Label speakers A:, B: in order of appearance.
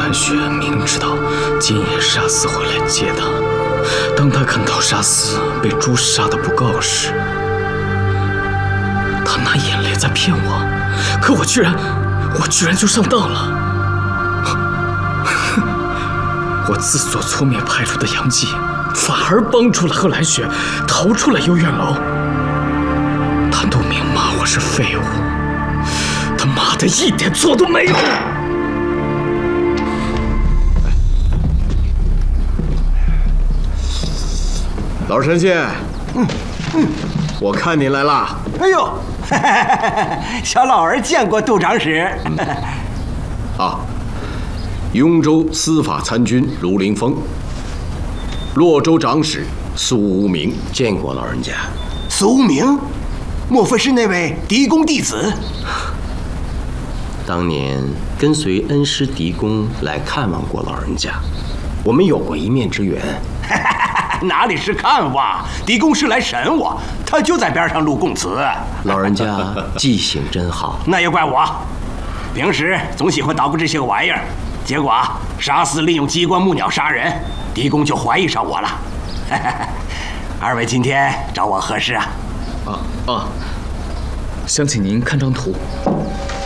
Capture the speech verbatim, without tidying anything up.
A: 兰雪明知道今夜沙司会来接他，当他看到沙司被诛杀的不告时，他拿眼泪在骗我，可我居然，我居然就上当了。我自作聪明派出的杨继，反而帮助了贺兰雪逃出了幽怨楼。他都明骂我是废物，他妈的一点错都没有。
B: 老神仙，嗯嗯，我看您来啦。
C: 哎呦，小老儿见过杜长史。
B: 啊，雍州司法参军卢凌风，洛州长史苏无名，
D: 见过老人家。
C: 苏无名，莫非是那位狄公弟子？
D: 当年跟随恩师狄公来看望过老人家，我们有过一面之缘。
C: 哪里是看望，狄公是来审我，他就在边上录供词。
D: 老人家记性真好。
C: 那也怪我，平时总喜欢捣鼓这些个玩意儿，结果杀死利用机关木鸟杀人，狄公就怀疑上我了。二位今天找我何事啊？
A: 啊啊，想请您看张图。